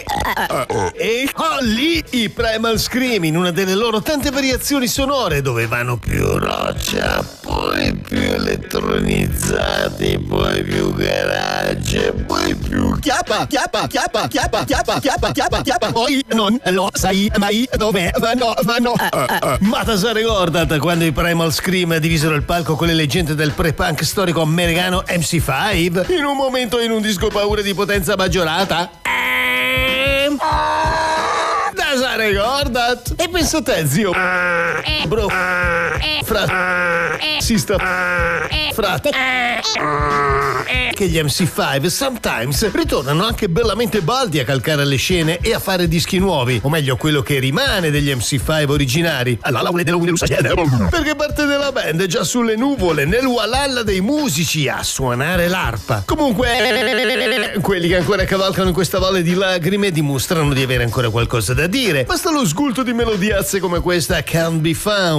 E lì i Primal Scream in una delle loro tante variazioni sonore, dove vanno più roccia, poi più elettronizzati, poi più garage, poi più chiappa, poi non lo sai mai dove vanno. Ma te sei ricordato quando i Primal Scream divisero il palco con le leggende del pre-punk storico americano MC5 in un momento in un disco paura di potenza maggiorata? Te sei ricordato? E penso te, zio bro sista frate che gli MC5 sometimes ritornano anche bellamente baldi a calcare le scene e a fare dischi nuovi, o meglio quello che rimane degli MC5 originari, perché parte della band è già sulle nuvole nel Walhalla dei musici a suonare l'arpa. Comunque quelli che ancora cavalcano in questa valle di lacrime dimostrano di avere ancora qualcosa da dire. Basta lo sgulto di melodiazze come questa Can't Be Found.